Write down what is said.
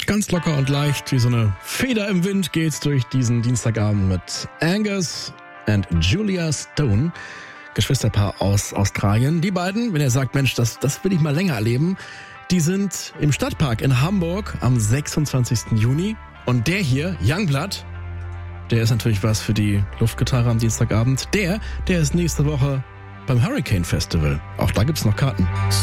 Ganz locker und leicht, wie so eine Feder im Wind geht's durch diesen Dienstagabend mit Angus und Julia Stone, Geschwisterpaar aus Australien. Die beiden, wenn ihr sagt, Mensch, das will ich mal länger erleben, die sind im Stadtpark in Hamburg am 26. Juni. Und der hier, Youngblood, der ist natürlich was für die Luftgitarre am Dienstagabend. Der ist nächste Woche beim Hurricane Festival. Auch da gibt's noch Karten.